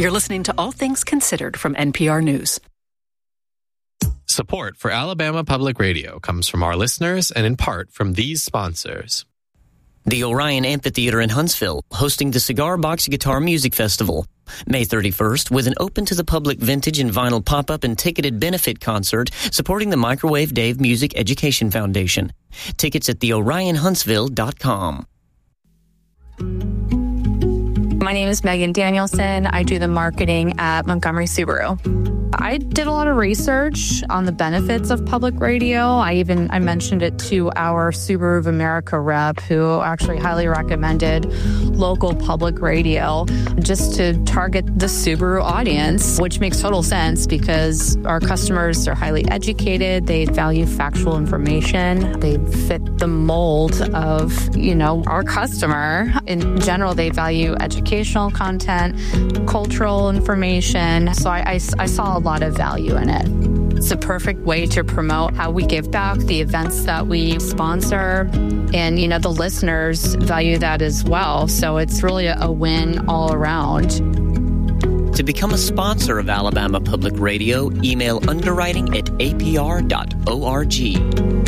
You're listening to All Things Considered from NPR News. Support for Alabama Public Radio comes from our listeners and in part from these sponsors. The Orion Amphitheater in Huntsville, hosting the Cigar Box Guitar Music Festival. May 31st, with an open-to-the-public vintage and vinyl pop-up and ticketed benefit concert supporting the Microwave Dave Music Education Foundation. Tickets at theorionhuntsville.com. My name is Megan Danielson. I do the marketing at Montgomery Subaru. I did a lot of research on the benefits of public radio. I mentioned it to our Subaru of America rep, who actually highly recommended local public radio just to target the Subaru audience, which makes total sense because our customers are highly educated. They value factual information. They fit the mold of, our customer. In general, they value educational content, cultural information. So I saw a lot of value in it. It's a perfect way to promote how we give back, the events that we sponsor, and the listeners value that as well. So it's really a win all around. To become a sponsor of Alabama Public Radio, email underwriting@apr.org.